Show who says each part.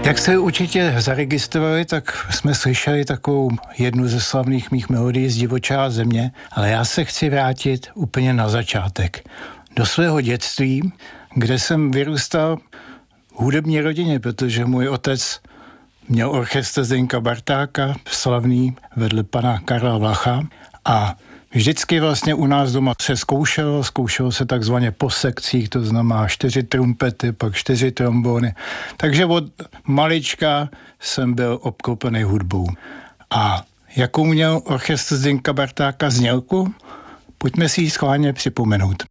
Speaker 1: Jak jste určitě zaregistrovali, tak jsme slyšeli takovou jednu ze slavných mých melodií z Divočá země, ale já se chci vrátit úplně na začátek. Do svého dětství, kde jsem vyrůstal v hudební rodině, protože můj otec měl orchestr Zdeňka Bartáka, slavný, vedle pana Karla Vlacha, a vždycky vlastně u nás doma se zkoušelo se takzvaně po sekcích, to znamená 4 trumpety, pak 4 trombony. Takže od malička jsem byl obklopený hudbou. A jakou měl orchestr Zdeňka Bartáka znělku? Pojďme si ji schválně připomenout.